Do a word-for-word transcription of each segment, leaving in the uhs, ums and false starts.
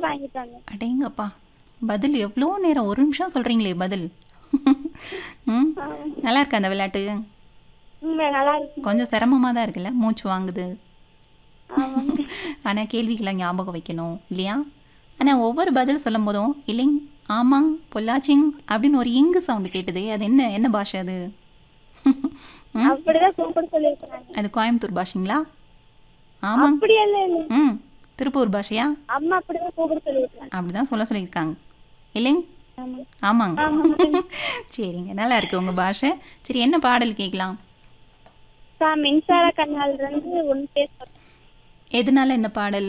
வாங்கிட்டு வந்தேன். அடேங்கப்பா, பதில் எவ்வளோ நேரம், ஒரு நிமிஷம் சொல்கிறீங்களே பதில். ம் நல்லா இருக்கா அந்த விளையாட்டு? ம், நல்லா இருக்கு. கொஞ்சம் சிரமமாக தான் இருக்குல்ல, மூச்சு வாங்குது. ஆமாங்க. ஆனால் கேள்விகளை ஞாபகம் வைக்கணும் இல்லையா? ஆனால் ஒவ்வொரு பதில் சொல்லும் போதும் இல்லைங், ஆமாங், பொல்லாச்சிங் அப்படின்னு ஒரு இங்கு சவுண்டு கேட்டுது. அது என்ன என்ன பாஷை அது? ம் அப்படிதான் கூப்பிட சொல்லியிருக்காங்க. அது கோயம்புத்தூர் பாஷைங்களா? ஆமாங். அப்படியெல்லாம் இல்லை. ம் திருப்பூர் பாஷையா? அம்மா அப்படிதான் கூப்பிட சொல்லியிருக்காங்க. அப்படிதான் சொல்ல சொல்லியிருக்காங்க இல்லைங்க? ஆமா. ஆமாங்க. ஆமாங்க. சரிங்க, நல்லா இருக்கு உங்கள் பாஷை. சரி, என்ன பாடல் கேட்கலாம்? அக்கா, மின்சார கண்ணால இருந்து ஒன்று பேச. எதனால இந்த பாடல்?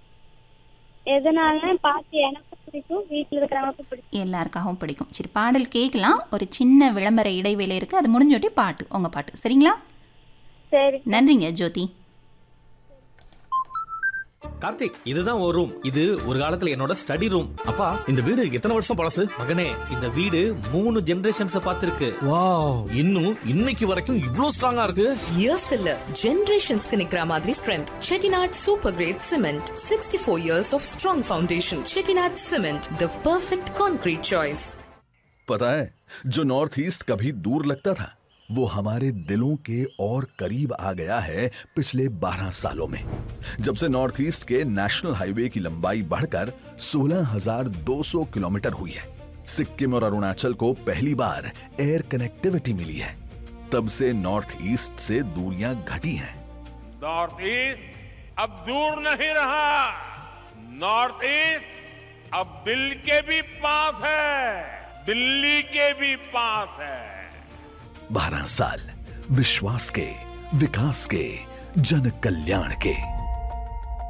எதனால பாட்டு எனக்கு பிடிக்கும், வீட்டில் இருக்கிறவங்களுக்கு பிடிக்கும். எல்லாருக்காகவும் பிடிக்கும். சரி, பாடல் கேட்கலாம். ஒரு சின்ன விளம்பர இடைவேளை இருக்குது, அது முடிஞ்சோட்டி பாட்டு, உங்கள் பாட்டு. சரிங்களா? சரி. நன்றிங்க ஜோதி. கார்த்திக், இதுதான் ஒரு ரூம். இது ஒரு காலத்துல என்னோட ஸ்டடி ரூம். அப்பா, இந்த வீடு எத்தனை வருஷம் பழசு? மகனே, இந்த வீடு மூணு ஜெனரேஷன்ஸ் பார்த்திருக்கு. வாவ், இன்னும் இன்னைக்கு வரைக்கும் இவ்ளோ ஸ்ட்ராங்கா இருக்கு. இயர்ஸ் இல்ல, ஜெனரேஷன்ஸ்க்கு நிக்கிற மாதிரி strength. Chettinad super great cement, sixty four years of strong foundation. Chettinad cement, the perfect concrete choice. पता है, जो नॉर्थ ईस्ट कभी दूर लगता था, वो हमारे दिलों के और करीब आ गया है पिछले बारह सालों में, जब से नॉर्थ ईस्ट के नेशनल हाईवे की लंबाई बढ़कर सोलह हज़ार दो सौ किलोमीटर हुई है। सिक्किम और अरुणाचल को पहली बार एयर कनेक्टिविटी मिली है। तब से नॉर्थ ईस्ट से दूरियां घटी हैं। नॉर्थ ईस्ट अब दूर नहीं रहा। नॉर्थ ईस्ट अब दिल के भी पास है, दिल्ली के भी पास है। बारह साल विश्वास के, विकास के, जन कल्याण के।